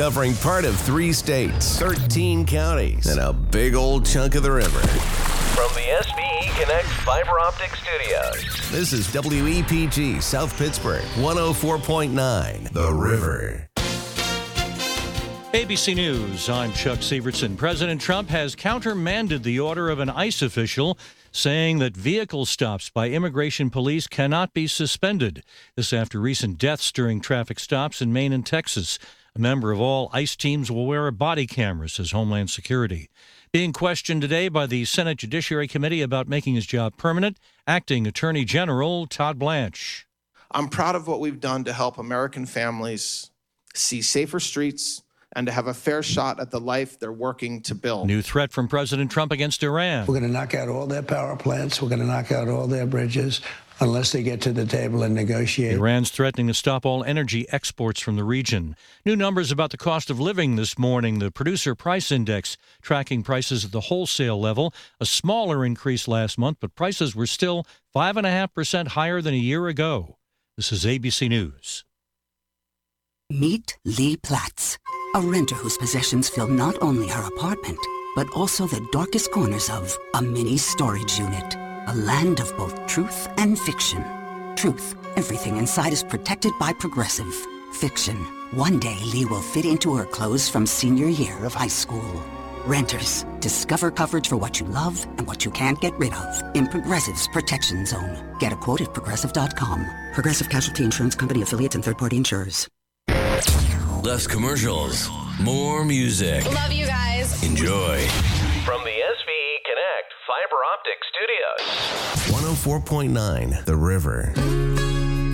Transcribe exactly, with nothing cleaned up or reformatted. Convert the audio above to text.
covering part of three states, thirteen counties, and a big old chunk of the river. From the S B E Connect Fiber Optic Studios, this is W E P G South Pittsburgh, one oh four point nine, The River. A B C News, I'm Chuck Sievertson. President Trump has countermanded the order of an ICE official saying that vehicle stops by immigration police cannot be suspended. This after recent deaths during traffic stops in Maine and Texas. A member of all ICE teams will wear a body camera, says Homeland Security. Being questioned today by the Senate Judiciary Committee about making his job permanent, Acting Attorney General Todd Blanche. I'm proud of what we've done to help American families see safer streets and to have a fair shot at the life they're working to build. New threat from President Trump against Iran. We're going to knock out all their power plants. We're going to knock out all their bridges unless they get to the table and negotiate. Iran's threatening to stop all energy exports from the region. New numbers about the cost of living this morning. The Producer Price Index tracking prices at the wholesale level. A smaller increase last month, but prices were still five point five percent higher than a year ago. This is A B C News. Meet Lee Platz, a renter whose possessions fill not only her apartment, but also the darkest corners of a mini storage unit. A land of both truth and fiction. Truth, everything inside is protected by Progressive. Fiction, one day Lee will fit into her clothes from senior year of high school. Renters, discover coverage for what you love and what you can't get rid of in Progressive's Protection Zone. Get a quote at Progressive dot com. Progressive Casualty Insurance Company affiliates and third-party insurers. Less commercials, more music. Love you guys. Enjoy. From the S B E Connect Fiber Optic Studios, one oh four point nine, The River.